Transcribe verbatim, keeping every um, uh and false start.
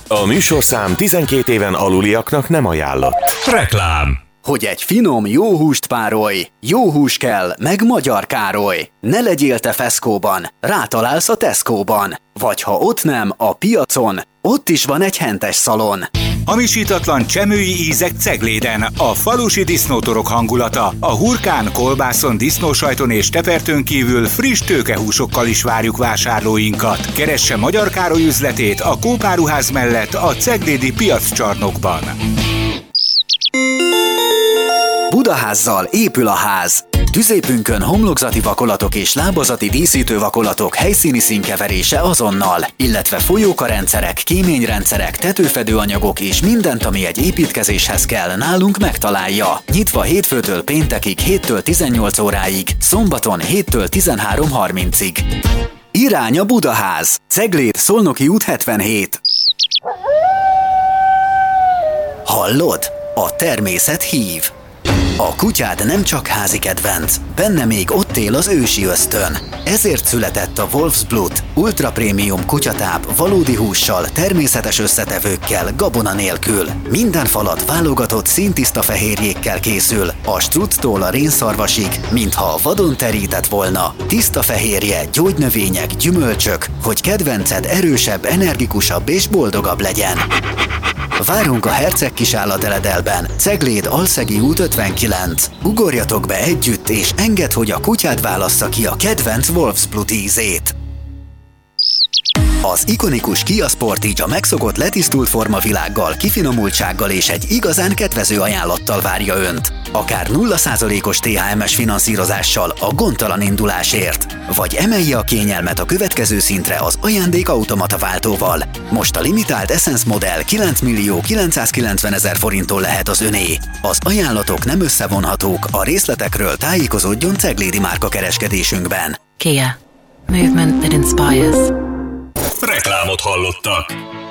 A műsorszám tizenkét éven aluliaknak nem ajánlott. Reklám. Hogy egy finom, jó húst párolj, jó hús kell, meg Magyar Károly. Ne legyél te Feszkóban, rátalálsz a Tesco-ban. Vagy ha ott nem, a piacon, ott is van egy hentes szalon. Hamisítatlan csemői ízek Cegléden, a falusi disznótorok hangulata. A hurkán, kolbászon, disznósajton és tepertőn kívül friss tőkehúsokkal is várjuk vásárlóinkat. Keresse Magyar Károly üzletét a Kópáruház mellett a ceglédi piaccsarnokban. Budaházzal épül a ház. Tüzépünkön homlokzati vakolatok és lábazati díszítő vakolatok helyszíni színkeverése azonnal, illetve folyókarendszerek, kéményrendszerek, tetőfedőanyagok és mindent, ami egy építkezéshez kell, nálunk megtalálja. Nyitva hétfőtől péntekig héttől tizennyolc óráig, szombaton héttől tizenhárom harmincig. Irány a Budaház. Cegléd, Szolnoki út hetvenhét. Hallod? A természet hív. A kutyád nem csak házi kedvenc, benne még ott él az ősi ösztön. Ezért született a Wolfsblut, ultra prémium kutyatáp valódi hússal, természetes összetevőkkel, gabona nélkül. Minden falat válogatott színtiszta fehérjékkel készül, a strucctól a rénszarvasig, mintha vadon terített volna. Tiszta fehérje, gyógynövények, gyümölcsök, hogy kedvenced erősebb, energikusabb és boldogabb legyen. Várunk a Herceg Kisállateledelben, Cegléd Alszegi út ötvenkilenc. Ugorjatok be együtt és engedd, hogy a kutyád válassza ki a kedvenc Wolfsblut ízét. Az ikonikus Kia Sportage a megszokott letisztult formavilággal, kifinomultsággal és egy igazán kedvező ajánlattal várja Önt. Akár nulla százalékos té há em es finanszírozással a gondtalan indulásért. Vagy emelje a kényelmet a következő szintre az ajándékautomata váltóval. Most a limitált Essence modell kilenc millió kilencszázkilencvenezer forinttól lehet az öné. Az ajánlatok nem összevonhatók, a részletekről tájékozódjon ceglédi márka kereskedésünkben. Kia. Movement that inspires. Reklámot hallottak.